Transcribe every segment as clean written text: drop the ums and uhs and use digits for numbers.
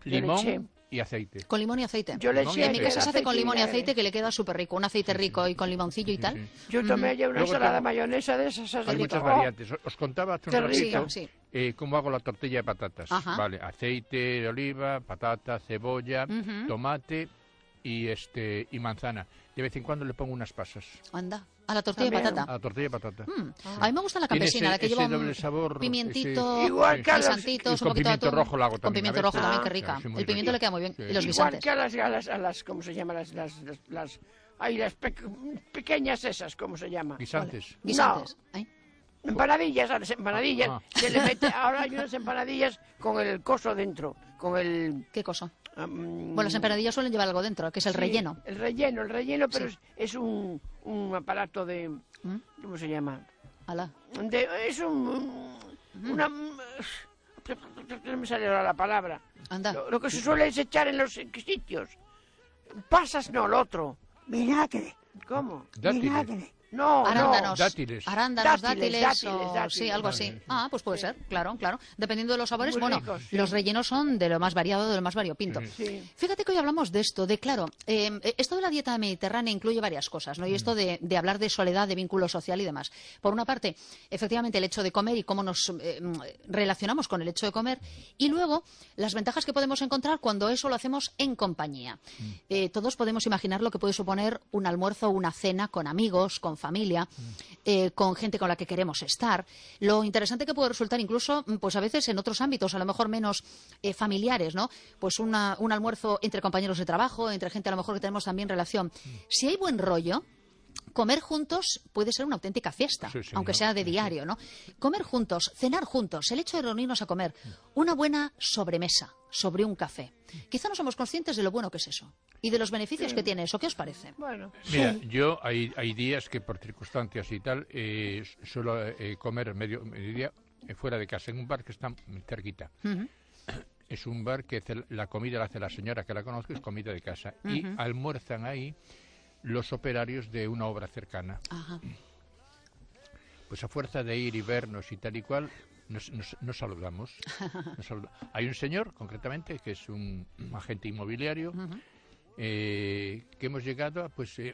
limón y aceite. Con limón y aceite. Yo le eché En mi casa se hace con limón y vinagre. aceite, que le queda súper rico. Un aceite rico y con limoncillo y tal. Sí. Yo tomé ayer una Luego ensalada tengo- mayonesa de esas. Hay muchas variantes. Os contaba hace un qué rico. ratito Sí. cómo hago la tortilla de patatas. Ajá. Vale, aceite de oliva, patata, cebolla, tomate y manzana. De vez en cuando le pongo unas pasas Anda, a la tortilla de También. patata. a la tortilla de patata. A mí me gusta la Tiene campesina, la que ese lleva un doble sabor, pimientito, Igual que a los- guisantitos, y un con poquito de pimiento atún. rojo lo hago Con también pimiento a rojo veces. también, qué Ah, rica. sí, muy El pimiento rico. le queda muy bien. Sí. Y los Igual guisantes. que a las ¿cómo se llama? Las pequeñas esas, ¿cómo se llama? Guisantes. Guisantes. ¿Eh? Empanadillas, a las empanadillas. Ah. Se le mete, ahora hay unas empanadillas con el coso dentro, con el... ¿Qué cosa? mm, Bueno, las empanadillas suelen llevar algo dentro, que es el sí, relleno. El relleno, pero Sí. es un aparato de... ¿Cómo se llama? Alá. Es una... No me sale ahora la palabra. Anda. Lo que se suele es echar en los sitios. Pasas no, lo otro. Vinagre, ¿Cómo? Dátiles. vinagre. No, Arándanos. Dátiles. Arándanos, Dátiles, dátiles, sí, algo así. Ah, pues puede ser, claro, claro. Dependiendo de los sabores, Muy bueno, ricos, sí. los rellenos son de lo más variado, de lo más variopinto. Sí. Fíjate que hoy hablamos de esto, de claro, esto de la dieta mediterránea incluye varias cosas, ¿no? Y esto de hablar de soledad, de vínculo social y demás. Por una parte, efectivamente, el hecho de comer y cómo nos relacionamos con el hecho de comer. Y luego, las ventajas que podemos encontrar cuando eso lo hacemos en compañía. Todos podemos imaginar lo que puede suponer un almuerzo o una cena con amigos, con familia, con gente con la que queremos estar. Lo interesante que puede resultar incluso, pues a veces en otros ámbitos, a lo mejor menos familiares, ¿no? Pues un almuerzo entre compañeros de trabajo, entre gente a lo mejor que tenemos también relación. Si hay buen rollo, comer juntos puede ser una auténtica fiesta, Sí, sí, aunque ¿no? sea de diario, ¿no? Comer juntos, cenar juntos, el hecho de reunirnos a comer, una buena sobremesa sobre un café. Quizá no somos conscientes de lo bueno que es eso y de los beneficios que tiene eso. ¿Qué os parece? Bueno, Mira, yo hay días que por circunstancias y tal suelo comer mediodía fuera de casa, en un bar que está cerquita. Es un bar que la comida la hace la señora, que la conozco, es comida de casa. Y almuerzan ahí los operarios de una obra cercana. Ajá. Pues a fuerza de ir y vernos y tal y cual, nos saludamos. Hay un señor, concretamente, que es un agente inmobiliario, que hemos llegado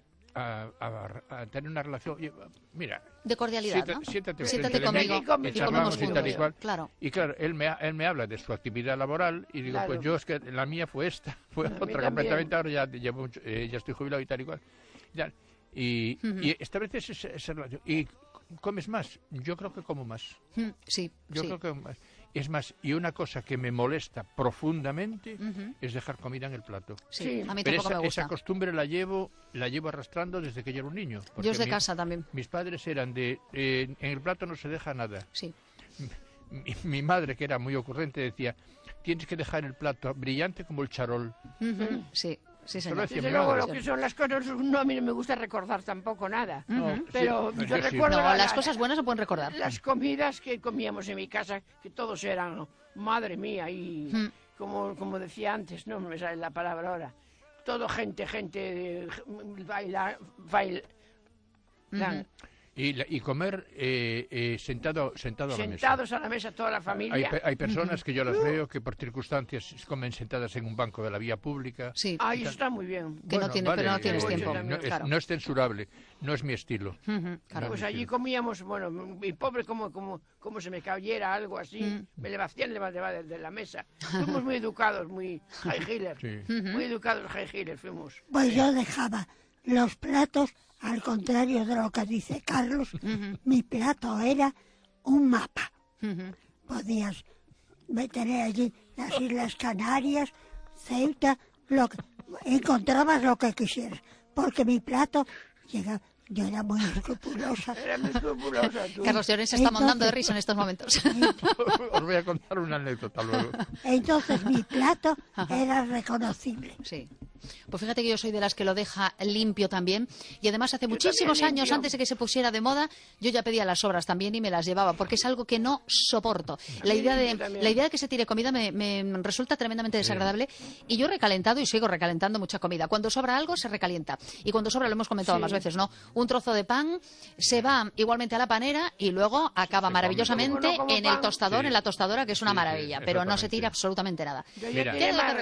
a tener una relación. Oye, mira, De cordialidad, ¿no? siéntate Siéntate enfrente de mí, conmigo y comemos charlamos y tal y juntos. cual. Claro. Y claro, él me habla de su actividad laboral y digo, Claro. pues yo es que la mía fue esta, fue mí otra también. completamente, ahora ya ya estoy jubilado y tal y cual. Y estableces esa relación. ¿Y comes más? Yo creo que como más. Sí, Yo sí. creo que más. Es más, y una cosa que me molesta profundamente es dejar comida en el plato. Sí, Sí. a mí Pero tampoco me gusta. esa costumbre la llevo arrastrando desde que yo era un niño. porque Yo es de casa también. Mis padres eran en el plato no se deja nada. Sí. Mi madre, que era muy ocurrente, decía, tienes que dejar el plato brillante como el charol. Sí, sí, Solo señor. decía desde mi luego madre. lo que son las cosas, no, a mí no me gusta recordar tampoco nada. Pero sí, yo yo sí. recuerdo No, las cosas buenas se pueden recordar. las comidas que comíamos en mi casa, que todos eran, madre mía, y como decía antes, no me sale la palabra ahora, todo gente, Y comer sentado a la mesa. sentados a la mesa toda la familia. Hay personas que yo las veo que por circunstancias comen sentadas en un banco de la vía pública. Sí. Ay, eso está muy bien. Que no tiene- pero no tienes tiempo. Claro. No es censurable, no es mi estilo. Claro. Pues allí comíamos, bueno, mi pobre, como se me cayera algo así, me levacían de la mesa. Fuimos muy educados, muy high healer. Sí. Muy educados high healer fuimos. Pues yo dejaba los platos, al contrario de lo que dice Carlos, mi plato era un mapa. Podías tener allí las Islas Canarias, Ceuta, encontrabas lo que quisieras, porque mi plato llegaba. Yo era muy escrupulosa. Era muy escrupulosa tú. Carlos Llorens se está Entonces- mondando de risa en estos momentos. Os voy a contar una anécdota luego. Entonces mi plato era reconocible. Sí. Pues fíjate que yo soy de las que lo deja limpio también. Y además hace muchísimos también años, limpio. antes de que se pusiera de moda, yo ya pedía las sobras también y me las llevaba, porque es algo que no soporto. La idea también. de que se tire comida me resulta tremendamente desagradable. Y yo he recalentado y sigo recalentando mucha comida. Cuando sobra algo, se recalienta. Y cuando sobra, lo hemos comentado más veces, ¿no? Un trozo de pan se va igualmente a la panera y luego acaba come. maravillosamente Como en el pan. tostador, Sí. en la tostadora, que es una Sí, sí, maravilla. Pero no se exactamente. tira absolutamente nada. Yo ya Mira. tiene ¿Qué es lo que más-